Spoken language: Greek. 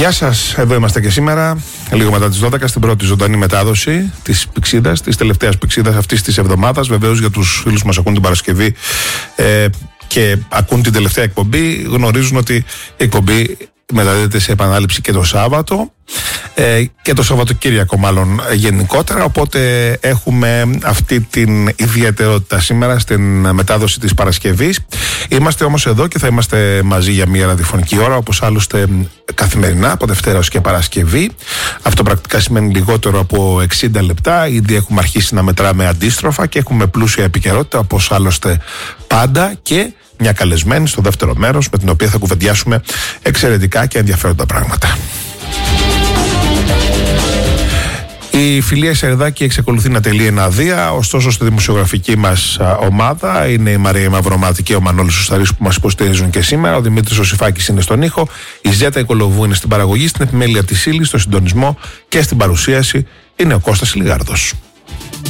Γεια σας, εδώ είμαστε και σήμερα, λίγο μετά τις 12, στην πρώτη ζωντανή μετάδοση της Πηξίδας, της τελευταίας Πηξίδας αυτής της εβδομάδας. Βεβαίως για τους φίλους που μας ακούν την Παρασκευή και ακούν την τελευταία εκπομπή, γνωρίζουν ότι η εκπομπή μεταδίδεται σε επανάληψη και το Σάββατο και το Σαββατοκύριακο μάλλον γενικότερα, οπότε έχουμε αυτή την ιδιαιτερότητα σήμερα στην μετάδοση της Παρασκευής. Είμαστε όμως εδώ και θα είμαστε μαζί για μία ραδιοφωνική ώρα, όπως άλλωστε καθημερινά από Δευτέρα ως και Παρασκευή. Αυτό πρακτικά σημαίνει λιγότερο από 60 λεπτά. Ήδη έχουμε αρχίσει να μετράμε αντίστροφα και έχουμε πλούσια επικαιρότητα, όπως άλλωστε πάντα, και μια καλεσμένη στο δεύτερο μέρος με την οποία θα κουβεντιάσουμε εξαιρετικά και ενδιαφέροντα πράγματα. Η φιλία Σερδάκη εξακολουθεί να τελεί εναδεία, ωστόσο στη δημοσιογραφική μας ομάδα είναι η Μαρία Μαυρομάτη και ο Μανώλης Σουσταρής που μας υποστηρίζουν και σήμερα. Ο Δημήτρης Οσιφάκης είναι στον ήχο, η Ζέτα Οικολογού είναι στην παραγωγή, στην επιμέλεια της ύλης, στο συντονισμό και στην παρουσίαση είναι ο Κώστας Λιγάρδος.